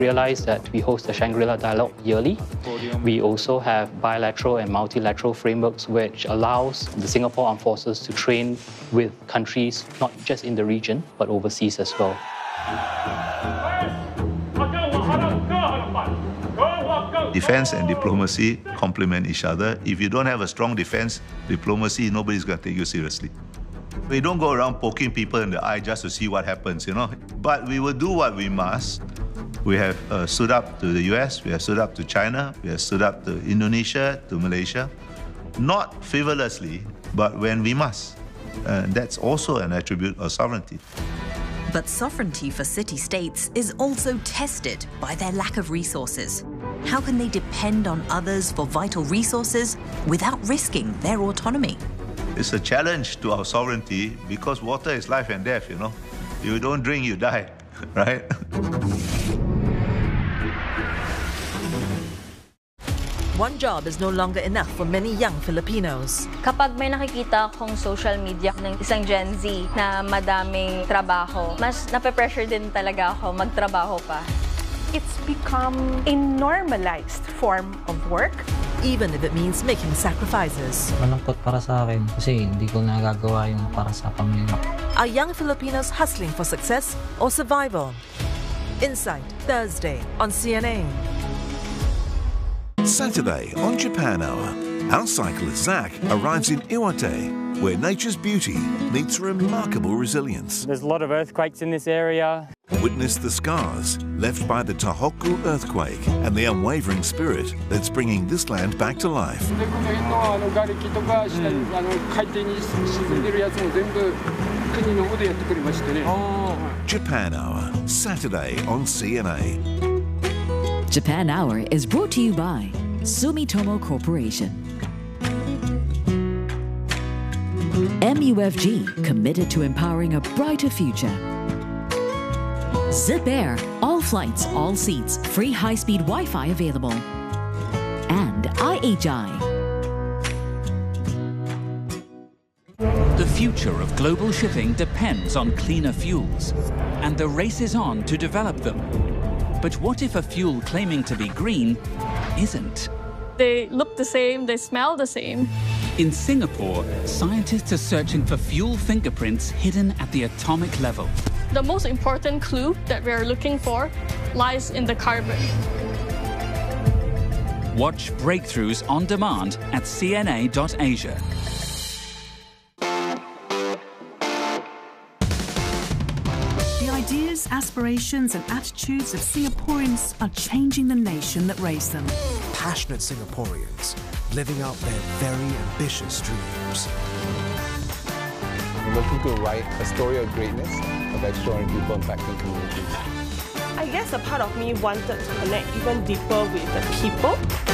Realize that we host the Shangri-La Dialogue yearly. We also have bilateral and multilateral frameworks which allows the Singapore Armed Forces to train with countries not just in the region but overseas as well. Defense and diplomacy complement each other. If you don't have a strong defense, diplomacy, nobody's going to take you seriously. We don't go around poking people in the eye just to see what happens, But we will do what we must. We have stood up to the US, we have stood up to China, we have stood up to Indonesia, to Malaysia. Not frivolously, but when we must. That's also an attribute of sovereignty. But sovereignty for city-states is also tested by their lack of resources. How can they depend on others for vital resources without risking their autonomy? It's a challenge to our sovereignty because water is life and death, You don't drink, you die, right? One job is no longer enough for many young Filipinos. Kapag may nakikita akong social media ng isang Gen Z na madaming trabaho, mas nape-pressure din talaga ako magtrabaho pa. It's become a normalized form of work. Even if it means making sacrifices. Malungkot para sa akin kasi hindi ko nagagawa yung para sa pamilya. Are young Filipinos hustling for success or survival? Insight, Thursday on CNA. Saturday on Japan Hour, our cyclist Zach arrives in Iwate, where nature's beauty meets remarkable resilience. There's a lot of earthquakes in this area. Witness the scars left by the Tohoku earthquake and the unwavering spirit that's bringing this land back to life. Japan Hour, Saturday on CNA. Japan Hour is brought to you by Sumitomo Corporation. MUFG, committed to empowering a brighter future. Zip Air, all flights, all seats, free high-speed Wi-Fi available. And IHI. The future of global shipping depends on cleaner fuels, and the race is on to develop them. But what if a fuel claiming to be green isn't? They look the same, they smell the same. In Singapore, scientists are searching for fuel fingerprints hidden at the atomic level. The most important clue that we're looking for lies in the carbon. Watch Breakthroughs on demand at cna.asia. The ideas, aspirations and attitudes of Singaporeans are changing the nation that raised them. Passionate Singaporeans living out their very ambitious dreams. We're looking to write a story of greatness, of extraordinary people impacting communities. I guess a part of me wanted to connect even deeper with the people.